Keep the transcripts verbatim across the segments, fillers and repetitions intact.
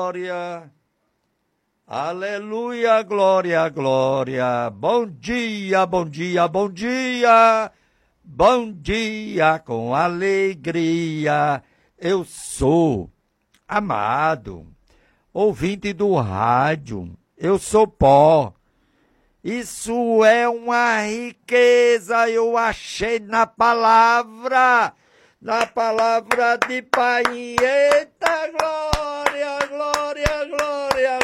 glória. Aleluia, glória, glória. Bom dia, bom dia, bom dia. Bom dia com alegria. Eu sou amado, ouvinte do rádio. Eu sou pó. Isso é uma riqueza, eu achei na palavra, na palavra de Pai. Eita, glória, glória, glória,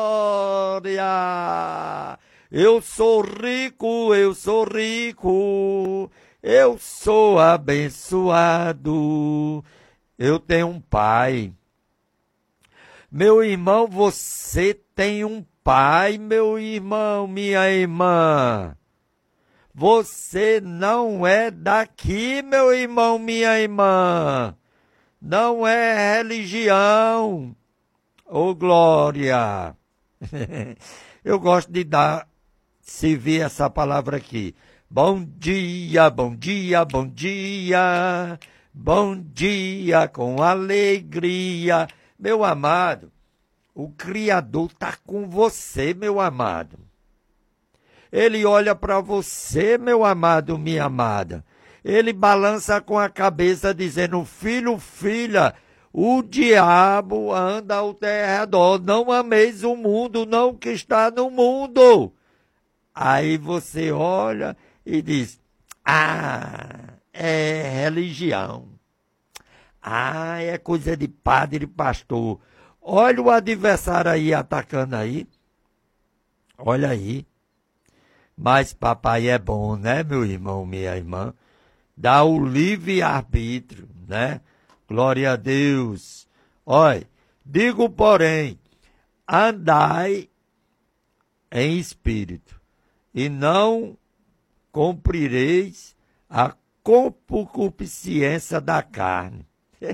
glória. Eu sou rico, eu sou rico, eu sou abençoado, eu tenho um pai. Meu irmão, você tem um pai, meu irmão, minha irmã. Você não é daqui, meu irmão, minha irmã. Não é religião. Ô, glória. Eu gosto de dar, servir essa palavra aqui. Bom dia, bom dia, bom dia. Bom dia com alegria. Meu amado, o Criador está com você, meu amado. Ele olha para você, meu amado, minha amada. Ele balança com a cabeça dizendo, filho, filha, o diabo anda ao teu redor. Não ameis o mundo, não que está no mundo. Aí você olha e diz, ah, é religião. Ah, é coisa de padre e pastor. Olha o adversário aí atacando aí. Olha aí. Mas papai é bom, né, meu irmão, minha irmã? Dá o livre-arbítrio, né? Glória a Deus. Olha, digo, porém, andai em espírito, e não cumprireis a concupiscência da carne.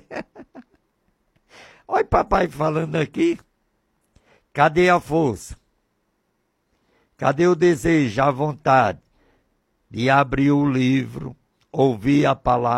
Olha papai falando aqui. Cadê a força? Cadê o desejo, a vontade de abrir o livro, ouvir a palavra?